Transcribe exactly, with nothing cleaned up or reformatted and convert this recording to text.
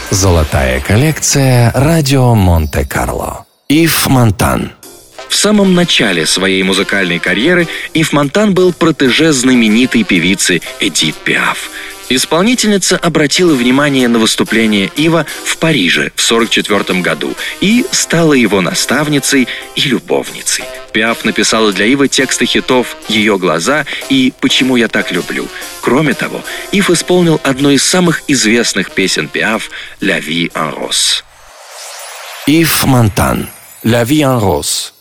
Золотая коллекция «Радио Монте-Карло». Ив Монтан. В самом начале своей музыкальной карьеры Ив Монтан был протеже знаменитой певицы Эдит Пиаф. Исполнительница обратила внимание на выступление Ива в Париже в сорок четвёртом году и стала его наставницей и любовницей. Пиаф написала для Ива тексты хитов «Ее глаза» и «Почему я так люблю». Кроме того, Ив исполнил одну из самых известных песен Пиаф «La vie en rose». Ив Монтан. «La vie en rose».